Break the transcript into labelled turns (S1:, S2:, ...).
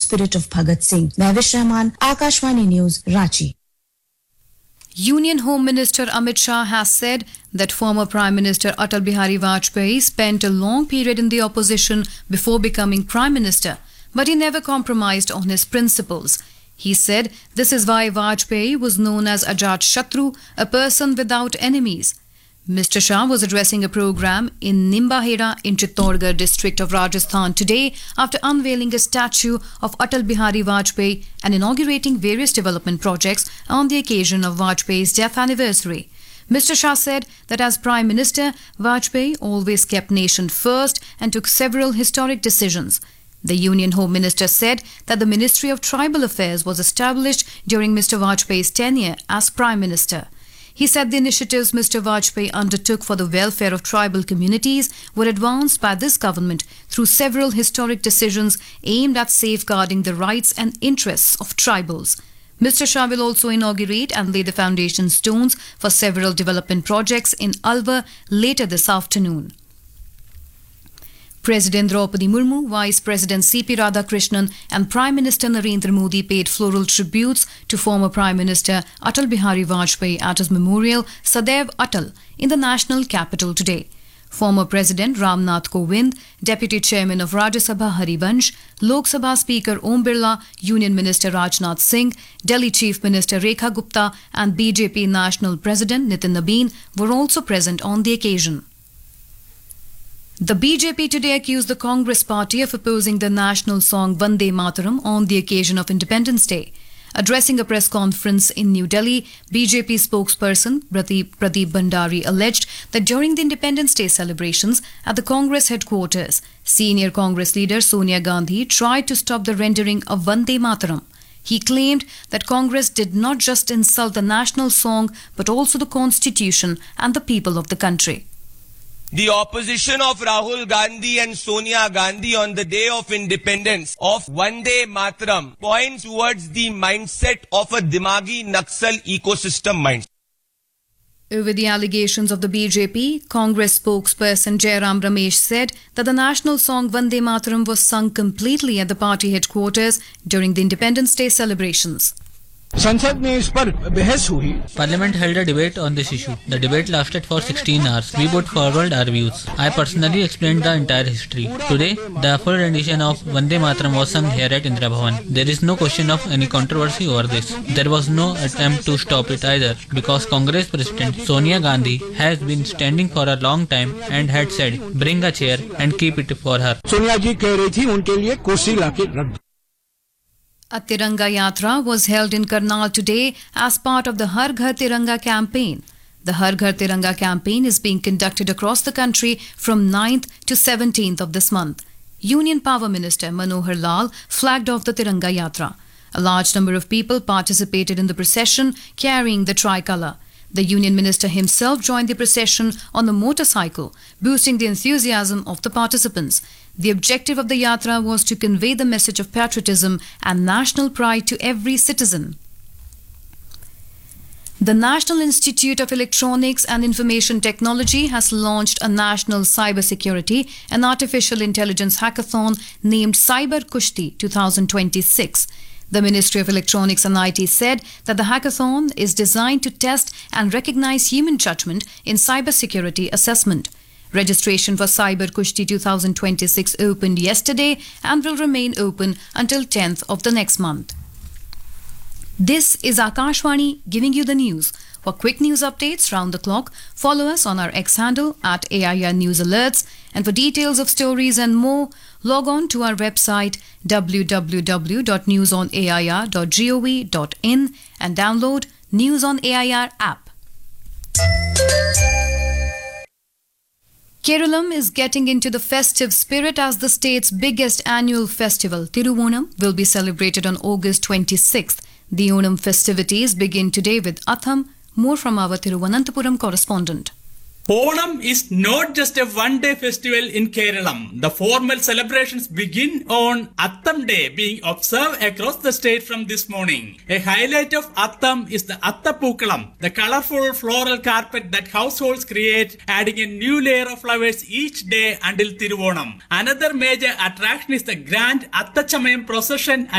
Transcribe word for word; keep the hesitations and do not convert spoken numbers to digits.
S1: spirit of Bhagat Singh. Mavish Rahman, Akashvani News, Ranchi.
S2: Union Home Minister Amit Shah has said that former Prime Minister Atal Bihari Vajpayee spent a long period in the opposition before becoming Prime Minister, but he never compromised on his principles. He said this is why Vajpayee was known as Ajat Shatru, a person without enemies. Mister Shah was addressing a program in Nimbahera in Chittorgarh district of Rajasthan today after unveiling a statue of Atal Bihari Vajpayee and inaugurating various development projects on the occasion of Vajpayee's death anniversary. Mister Shah said that as Prime Minister, Vajpayee always kept nation first and took several historic decisions. The Union Home Minister said that the Ministry of Tribal Affairs was established during Mister Vajpayee's tenure as Prime Minister. He said the initiatives Mister Vajpayee undertook for the welfare of tribal communities were advanced by this government through several historic decisions aimed at safeguarding the rights and interests of tribals. Mister Shah will also inaugurate and lay the foundation stones for several development projects in Alwar later this afternoon. President Draupadi Murmu, Vice President C P Radhakrishnan and Prime Minister Narendra Modi paid floral tributes to former Prime Minister Atal Bihari Vajpayee at his memorial Sadaiv Atal in the national capital today. Former President Ram Nath Kovind, Deputy Chairman of Rajya Sabha Harivansh, Lok Sabha Speaker Om Birla, Union Minister Rajnath Singh, Delhi Chief Minister Rekha Gupta and B J P National President Nitin Nabin were also present on the occasion. The B J P today accused the Congress party of opposing the national song Vande Mataram on the occasion of Independence Day. Addressing a press conference in New Delhi, B J P spokesperson Pradeep Bhandari alleged that during the Independence Day celebrations at the Congress headquarters, senior Congress leader Sonia Gandhi tried to stop the rendering of Vande Mataram. He claimed that Congress did not just insult the national song but also the constitution and the people of the country.
S3: The opposition of Rahul Gandhi and Sonia Gandhi on the day of independence of Vande Mataram points towards the mindset of a Dimagi Naxal ecosystem mindset.
S2: Over the allegations of the B J P, Congress spokesperson Jairam Ramesh said that the national song Vande Mataram was sung completely at the party headquarters during the Independence Day celebrations.
S4: Parliament held a debate on this issue. The debate lasted for sixteen hours. We put forward our views. I personally explained the entire history. Today, the full rendition of Vande Mataram was sung here at Indira Bhavan. There is no question of any controversy over this. There was no attempt to stop it either because Congress President Sonia Gandhi has been standing for a long time and had said, bring a chair and keep it for her.
S5: Sonia ji कह रही थी उनके लिए कुर्सी लाके रख.
S2: A Tiranga Yatra was held in Karnal today as part of the Har Ghar Tiranga campaign. The Har Ghar Tiranga campaign is being conducted across the country from ninth to seventeenth of this month. Union Power Minister Manohar Lal flagged off the Tiranga Yatra. A large number of people participated in the procession carrying the tricolour. The Union Minister himself joined the procession on a motorcycle, boosting the enthusiasm of the participants. The objective of the Yatra was to convey the message of patriotism and national pride to every citizen. The National Institute of Electronics and Information Technology has launched a National Cybersecurity and Artificial Intelligence Hackathon named Cyber Kushti twenty twenty-six. The Ministry of Electronics and I T said that the hackathon is designed to test and recognize human judgment in cybersecurity assessment. Registration for Cyber Kushti twenty twenty-six opened yesterday and will remain open until tenth of the next month. This is Akashvani giving you the news. For quick news updates round the clock, follow us on our X handle at A I R News Alerts. And for details of stories and more, log on to our website w w w dot news on a i r dot gov dot in and download News on A I R app. Kerala is getting into the festive spirit as the state's biggest annual festival, Thiruvonam, will be celebrated on August twenty-sixth. The Onam festivities begin today with Atham. More from our Thiruvananthapuram correspondent.
S6: Onam is not just a one-day festival in Kerala. The formal celebrations begin on Attam Day, being observed across the state from this morning. A highlight of Attam is the Attapookalam, the colorful floral carpet that households create, adding a new layer of flowers each day until Thiruvonam. Another major attraction is the grand Attachamayam procession at